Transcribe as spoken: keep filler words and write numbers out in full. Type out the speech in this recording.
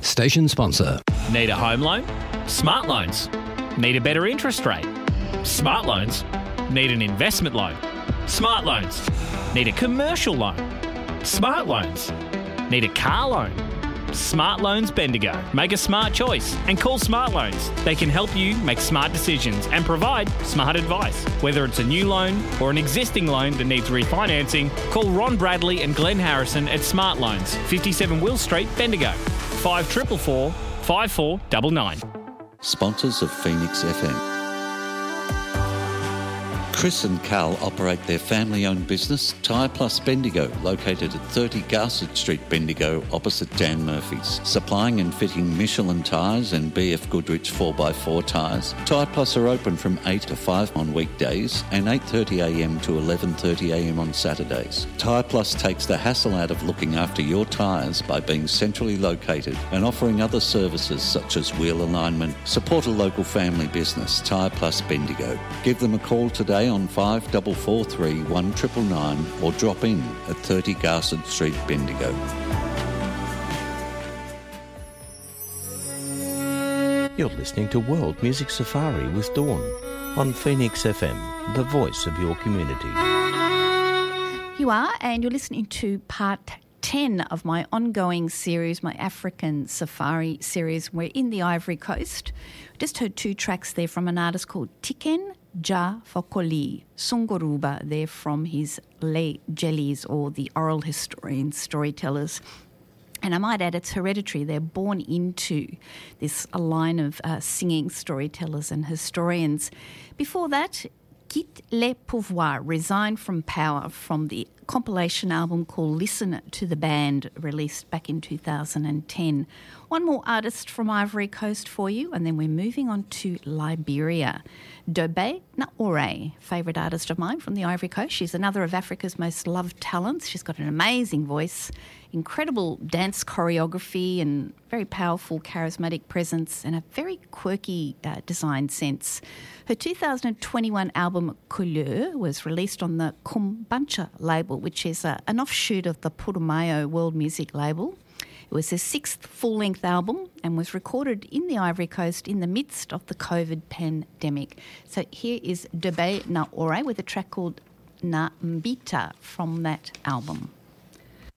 Station sponsor. Need a home loan? Smart Loans. Need a better interest rate? Smart Loans. Need an investment loan? Smart Loans. Need a commercial loan? Smart Loans. Need a car loan? Smart Loans Bendigo. Make a smart choice and call Smart Loans. They can help you make smart decisions and provide smart advice. Whether it's a new loan or an existing loan that needs refinancing, call Ron Bradley and Glenn Harrison at Smart Loans, fifty-seven Will Street, Bendigo. five four four four, five four nine nine. Sponsors of Phoenix F M. Chris and Carl operate their family-owned business, Tyre Plus Bendigo, located at thirty Garsett Street, Bendigo, opposite Dan Murphy's. Supplying and fitting Michelin tyres and B F Goodrich four by four tyres. Tyre Plus are open from eight to five on weekdays and eight thirty a m to eleven thirty a m on Saturdays. Tyre Plus takes the hassle out of looking after your tyres by being centrally located and offering other services such as wheel alignment. Support a local family business, Tyre Plus Bendigo. Give them a call today on five four four three, one nine nine nine or drop in at thirty Garsett Street, Bendigo. You're listening to World Music Safari with Dawn on Phoenix F M, the voice of your community. You are, and you're listening to part ten of my ongoing series, my African Safari series. We're in the Ivory Coast. Just heard two tracks there from an artist called Tiken Jah Fakoly Sunguruba. They're from his Les Jellies, or the oral historians, storytellers. And I might add, it's hereditary. They're born into this a line of uh, singing storytellers and historians. Before that, Quitte le Pouvoir, Resign from Power, from the compilation album called Listen to the Band, released back in two thousand ten. One more artist from Ivory Coast for you, and then we're moving on to Liberia. Dobe Naore, favourite artist of mine from the Ivory Coast. She's another of Africa's most loved talents. She's got an amazing voice, incredible dance choreography and very powerful, charismatic presence, and a very quirky uh, design sense. Her two thousand twenty-one album Couleur was released on the Kumbancha label, which is uh, an offshoot of the Putumayo world music label. It was her sixth full-length album and was recorded in the Ivory Coast in the midst of the COVID pandemic. So here is Dobe Naore with a track called Na Mbita from that album.